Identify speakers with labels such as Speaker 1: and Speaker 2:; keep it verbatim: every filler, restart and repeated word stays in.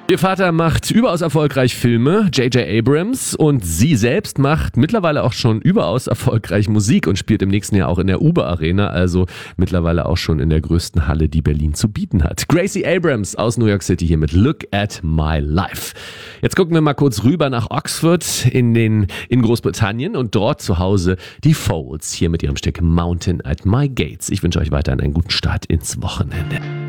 Speaker 1: Ihr Vater macht überaus erfolgreich Filme, J J Abrams, und sie selbst macht mittlerweile auch schon überaus erfolgreich Musik und spielt im nächsten Jahr auch in der Uber Arena, also mittlerweile auch schon in der größten Halle, die Berlin zu bieten hat. Gracie Abrams aus New York City hier mit Look at My Life. Jetzt gucken wir mal kurz rüber nach Oxford in, den, in Großbritannien und dort zu Hause die Folds hier mit ihrem Stück Mountain at My Gates. Ich wünsche euch weiterhin einen guten Start ins Wochenende.